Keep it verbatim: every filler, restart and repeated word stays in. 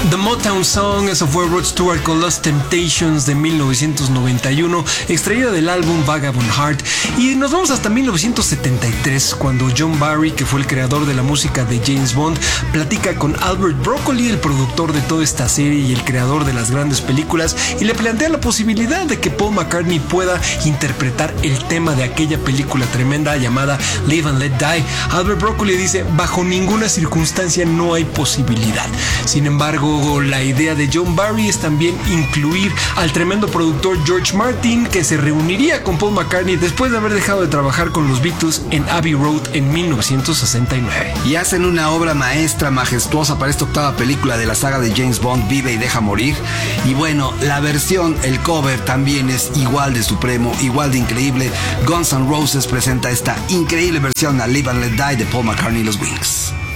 The Motown Song, eso fue Rod Stewart con Lost Temptations de mil novecientos noventa y uno, extraída del álbum Vagabond Heart. Y nos vamos hasta mil novecientos setenta y tres, cuando John Barry, que fue el creador de la música de James Bond, platica con Albert Broccoli, el productor de toda esta serie y el creador de las grandes películas, y le plantea la posibilidad de que Paul McCartney pueda interpretar el tema de aquella película tremenda llamada Live and Let Die. Albert Broccoli dice: bajo ninguna circunstancia no hay posibilidad. Sin embargo, la idea de John Barry es también incluir al tremendo productor George Martin, que se reuniría con Paul McCartney después de haber dejado de trabajar con los Beatles en Abbey Road en mil novecientos sesenta y nueve. Y hacen una obra maestra, majestuosa para esta octava película de la saga de James Bond, Vive y Deja Morir. Y bueno, la versión, el cover también es igual de supremo, igual de increíble. Guns N' Roses presenta esta increíble versión a Live and Let Die de Paul McCartney y los Wings.